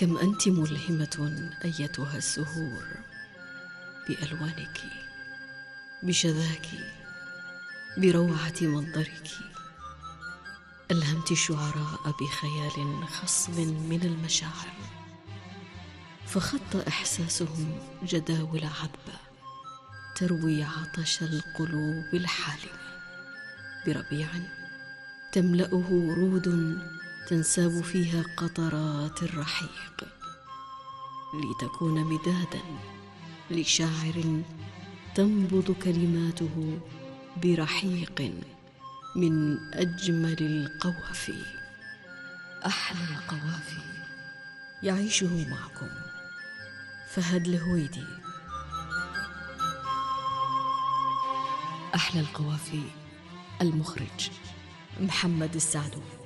كم أنت ملهمة أيتها الزهور، بألوانك، بشذاك، بروعة منظرك. ألهمت الشعراء بخيال خصب من المشاعر، فخط إحساسهم جداول عذبة تروي عطش القلوب الحالمة، بربيع تملأه ورود تنساب فيها قطرات الرحيق، لتكون مدادا لشاعر تنبض كلماته برحيق من أجمل القوافي. أحلى القوافي يعيشه معكم فهد الهويدي. أحلى القوافي، المخرج محمد السعدو.